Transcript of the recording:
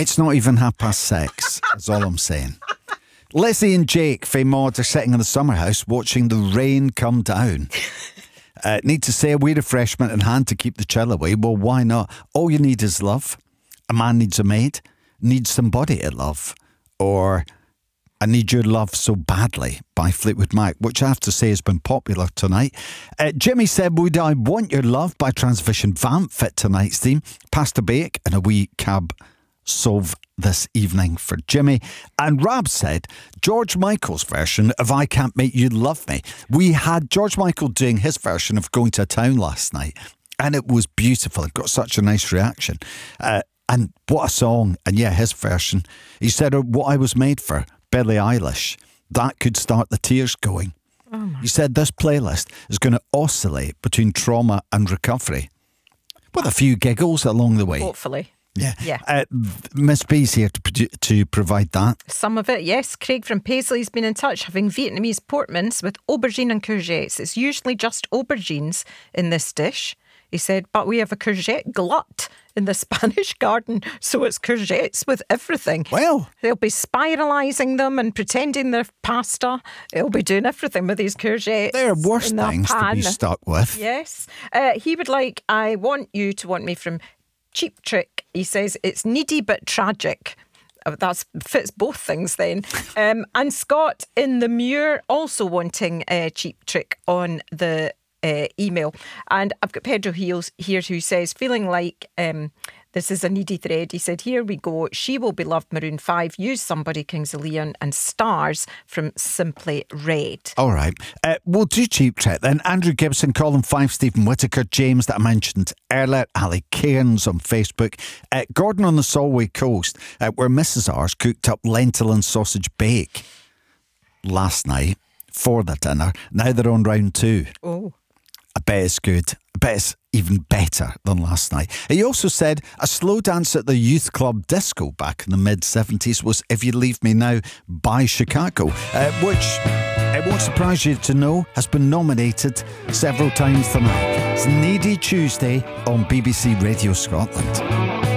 It's not even 6:30. That's all I'm saying. Lizzie and Jake from Maud are sitting in the summer house watching the rain come down. Need to say a wee refreshment in hand to keep the chill away. Well, why not? All you need is love. A man needs a maid, needs somebody to love. Or I Need Your Love So Badly by Fleetwood Mac, which I have to say has been popular tonight. Jimmy said, Would I Want Your Love by Transvision Vamp fit tonight's theme. Pasta Bake and a wee cab sauve this evening for Jimmy. And Rab said, George Michael's version of I Can't Make You Love Me. We had George Michael doing his version of Going to a Town last night, and it was beautiful. It got such a nice reaction. And what a song. And yeah, his version. He said, What I Was Made For, Billie Eilish. That could start the tears going. He said this playlist is going to oscillate between trauma and recovery, with a few giggles along the way. Hopefully. Yeah. Miss B's here to provide that. Some of it, yes. Craig from Paisley's been in touch, having Vietnamese portmans with aubergine and courgettes. It's usually just aubergines in this dish. He said, but we have a courgette glut in the Spanish garden, so it's courgettes with everything. Well, they'll be spiralising them and pretending they're pasta. They'll be doing everything with these courgettes. There are worse things to be stuck with. Yes. He would like, I want you to want me from Cheap Trick. He says it's needy but tragic. That fits both things then. And Scott in the Muir also wanting Cheap Trick on the email. And I've got Pedro Heels here who says, feeling like this is a needy thread. He said, here we go. She Will Be Loved, Maroon 5. Use Somebody, Kings of Leon, and Stars from Simply Red. All right. We'll do Cheap Trick then. Andrew Gibson, Colin Fife, Stephen Whittaker, James that I mentioned earlier, Ali Cairns on Facebook, Gordon on the Solway Coast, where Mrs. R's cooked up lentil and sausage bake last night for the dinner. Now they're on round 2. Oh. I bet it's good. I bet it's even better than last night. He also said a slow dance at the youth club disco back in the mid-70s was If You Leave Me Now by Chicago, which, it won't surprise you to know, has been nominated several times tonight. It's Needy Tuesday on BBC Radio Scotland.